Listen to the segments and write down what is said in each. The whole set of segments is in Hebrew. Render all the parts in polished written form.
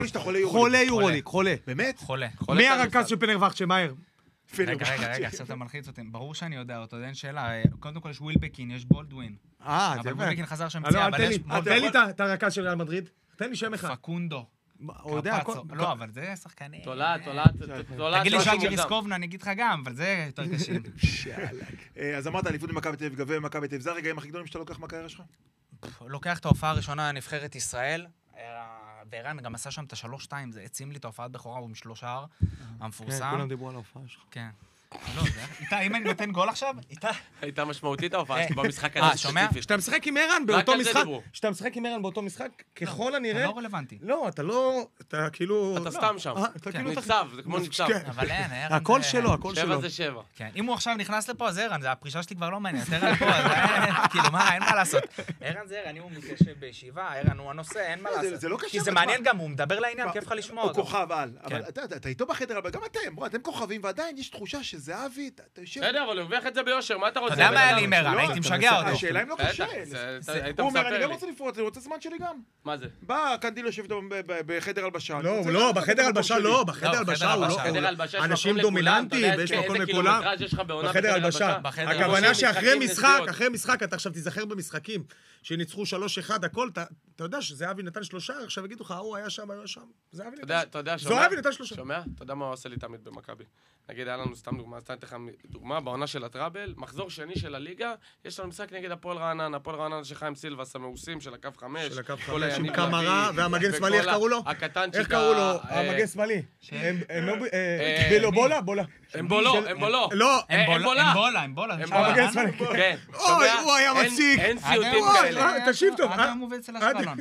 שאתה חולה יורוליג. חולה יורוליג, חולה. באמת? חולה. מי הרכז של פנרבכצ'ה, מהר? רגע, עכשיו אתה מלחיץ אותי. ברור שאני יודע אותו, אין שאלה. קודם כל יש ווילבקין, יש בולדווין. זה אבל יפה. ווילבקין חזר שם לא, פציעה, אל אבל יש... תן לי את הרכז של ריאל מדריד. תן לי שם אחד. פקונדו. הוא יודע הכל. לא, אבל זה שחקני... תולעת. תגיד לי שאג'י ריסקובנה, אני אגיד לך גם, אבל זה יותר קשים. אז אמרת, אליפות במכבי תל אביב גביע ומכבי תל אביב, זה הרגעים הכי גדולים שאתה לוקח מהקריירה שלך? לוקח את ההופעה הראשונה לנבחרת ישראל, וערן גם עשה שם את ה3-2, זה העצים לי את ההופעת בכורה, הוא עם 3 המפורסם. כן, כולם דיברו על ההופעה שלך. כן. לא, זה... איתי, אם אני נותן גול עכשיו, איתי... הייתה משמעותית ההופעה שלך במשחק הזה. שומע? שאתה משחק עם ערן באותו על זה משחק, דיברו. שאתה משחק עם ערן באותו משחק, ככל הנראה... זה לא רלוונטי. לא, אתה לא... אתה כאילו... אתה סתם שם. אתה כאילו... ניצב, זה כמו ניצב. כן. אבל אין, ערן... הכל שלו, הכל 7 שלו. זה 7. כן, אם הוא עכשיו נכנס לפה, אז ערן, הפרישה שלי כבר לא מעניינת. ערן פה, אז כאילו, מה, אין מה לעשות. ערן זה ערן, אם הוא מתיישב בישיבה, ערן הוא הנושא, אין מה לעשות. זה לא קשה. כי זה מעניין גם, הוא מדבר לעניין, כיף לך לשמוע הוא אותו. כוכב על, אבל אתה איתו בחדר, אבל גם אתם כוכבים, ועדיין יש תחושה שזהבי, אתה יושב... בסדר, אבל הוא הרוויח את זה ביושר, מה אתה רוצה? אתה יודע מה היה לי עם ערן, הייתי משגע אותו. השאלה אם לא קשה. היית הוא אומר, אני מספר גם לי. רוצה לפרוץ, אני רוצה זמן שלי גם. מה זה? בא קנדיל יושב איתו בחדר הלבשה. לא, בחדר הלבשה לא, בחדר הלבשה הוא לא... בחדר הלבשה יש אנשים מקום לכולם, אתה דומיננטיים יודע ויש איזה מקום לכולם. קילומטראז' יש לך בעונה בחדר הלבשה. בחדר הכוונה הלבשה. שאחרי משחקים משחק, אתה עכשיו תיזכר במשחקים שניצחו 3-1, הכל, אתה יודע שזהבי נתן 3, עכשיו יגידו לך, הוא היה שם, היה שם. אתה יודע, שומע? זהבי נתן 3. שומע? אתה יודע מה הוא עושה לי תמיד במכבי. נגיד, היה לנו סתם דוגמה, אז אתן לך דוגמה, בעונה של הטראבל, מחזור שני של הליגה, יש לנו משחק נגד הפועל רעננה של חיים סילבס, המאוסים של הקו 5. של הקו 5, עם קמרה, והמגן שמאלי, איך קראו לו? הקטנצ'יק. איך קראו לו? המגן שמאלי. בולה. אמבולו. לא. אמבולה. המגן שמאלי. כן. אוי, הוא היה מציק. אין סיוטים כאלה. תקשיב טוב. עד היום הוא עובד אצל אשקלון.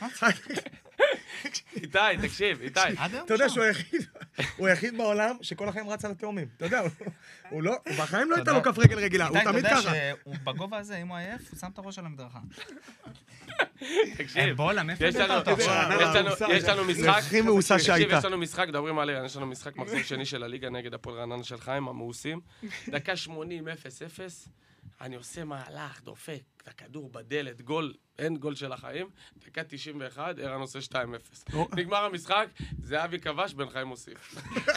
איתי, תקשיב, איתי. אתה יודע שהוא היחיד בעולם שכל החיים רץ על התאומים. אתה יודע, הוא לא, בחיים לא הייתה לו כף רגל רגילה, הוא תמיד ככה. אתה יודע שהוא בגובה הזה, אם הוא עייף, הוא שם את הראש על המדרכה. תקשיב. אמבולה, מאיפה הבאת אותו? יש לנו משחק. הכי מאוסה שהייתה. יש לנו משחק, מדברים עליה, יש לנו משחק מחזור שני של הליגה נגד הפועל רעננה של חיים, המאוסים. דקה 80-0-0, אני עושה מהלך, דופק, את הכדור בדלת, גול, אין גול של החיים, דקה 91, ערן עושה 2-0. נגמר המשחק, זהבי כבש, בן חיים מוסיף.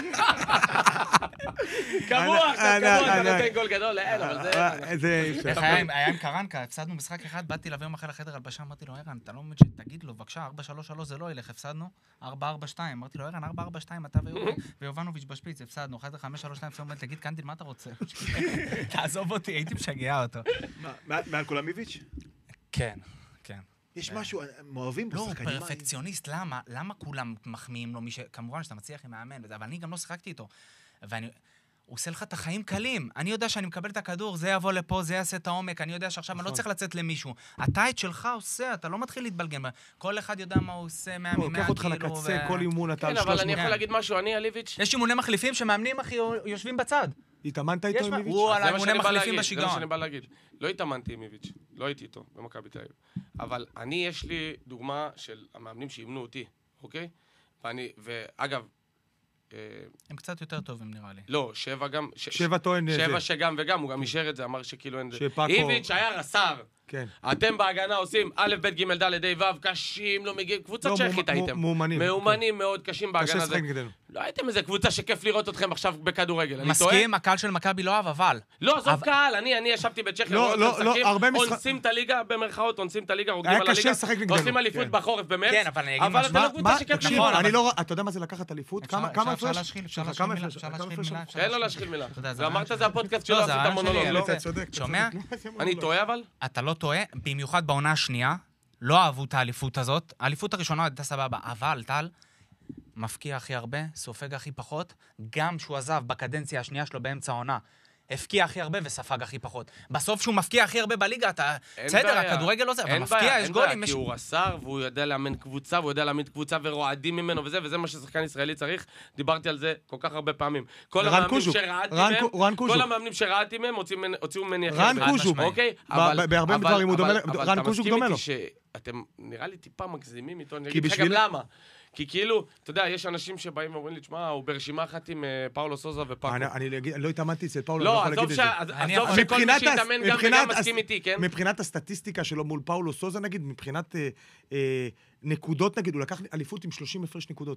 קבוע, אתה נותן גול גדול, אין, אבל זה... איך היה עם קרנקה, הפסדנו משחק אחד, באתי להביא יום אחרי לחדר הלבשה, אמרתי לו, ערן, אתה לא מבין שתגיד לו, בבקשה, 4-3-3 זה לא ילך, הפסדנו, 4-4-2, אמרתי לו, ערן, 4-4-2, אתה ויובנוביץ' בשפיץ, הפסדנו, 5-3-2, תגיד, קנדיל, מה אתה רוצה? תעזוב אותי, הייתי משגע אותו. מעל קולמיביץ'? כן. יש משהו, הם אוהבים לא, בשחקנים. פרפקציוניסט, למה? למה כולם מחמיאים לו? כמובן שאתה מצליח עם מאמן, אבל אני גם לא שיחקתי איתו. הוא עושה לך את החיים קלים. אני יודע שאני מקבל את הכדור, זה יבוא לפה, זה יעשה את העומק, אני יודע שעכשיו אני לא צריך לצאת למישהו. אתה את שלך עושה, אתה לא מתחיל להתבלגן. כל אחד יודע מה הוא עושה, הוא לוקח אותך לקצה, כל אימון אתה על 300. כן, אבל אני יכול להגיד משהו, אני, אליביץ'. יש אימוני מחליפים שמאמנים אחי יושבים בצד. התאמנת איתו עם איביץ'? הוא על האימוני מחליפים בשיגעון. זה מה שאני בא להגיד. לא התאמנתי עם איביץ', לא הייתי איתו במכבי תל אביב. אבל יש לי דוגמה של המאמנים שאימנו אותי, אוקיי? ואגב, הם קצת יותר טובים נראה לי. לא, 7 גם... 7 טוען... 7 שגם וגם, הוא גם אישר את זה, אמר שכאילו אין... שפאקו... איביץ' היה רס"ר. כן. אתם בהגנה עושים א', ב', ג', ד', ה', ו', קשים, לא מגיעים, קבוצת שייכית הייתם. מאומנים מאוד קשים בהגנה הזאת. לא הייתם איזה קבוצה שכיף לראות אתכם עכשיו בכדורגל, אני טועה? מסכים, הקהל של מכבי לא אוהב, אבל... לא, זו קהל, אני ישבתי בצ'כיה, אונסים את הליגה, במרכאות, אונסים את הליגה, רוקדים על הליגה, עושים אליפות בחורף במרץ, אבל אתם לא קבוצה שכיף לראות. אתה יודע מה זה לקחת אליפות? כמה הפרש? אין לו להשחיל מילה. ואמרת זה הפודקאסט שלו, עשית המונולוג, לא? שומע? אני טועה אבל? אתה לא טועה, במיוחד בעונה השנייה, לא אהבו את האליפות הזאת. האליפות הראשונה הייתה סבבה, אבל טל מפקיע הכי הרבה, סופג הכי פחות, גם שהוא עזב בקדנציה השנייה שלו באמצע העונה, הפקיע הכי הרבה וספג הכי פחות. בסוף שהוא מפקיע הכי הרבה בליגה, אתה... בסדר, הכדורגל לא זה, אבל מפקיע, יש גולים. אין בעיה, כי הוא רס"ר, והוא יודע לאמן קבוצה, והוא יודע להעמיד קבוצה ורועדים ממנו וזה מה ששחקן ישראלי צריך. דיברתי על זה כל כך הרבה פעמים. כל המאמנים שראיתי מהם, הוציאו ממני אחר. רן קוז'וק, בהרבה דברים הוא דומה, רן קוז'וק דומה לו. אתם נראה לי טיפה מגזימים איתו, אני אגיד לך גם למה. כי כאילו, אתה יודע, יש אנשים שבאים ואומרים לי, תשמע, הוא ברשימה אחת עם פאולו סוזה ופאקו. אני לא התאמנתי אצל פאולו, לא, עזוב שכל מי שהתאמן גם וגם מסכים איתי, כן? מבחינת הסטטיסטיקה שלו מול פאולו סוזה, נגיד, מבחינת נקודות, נגיד, הוא לקח אליפות עם 30 הפרש נקודות.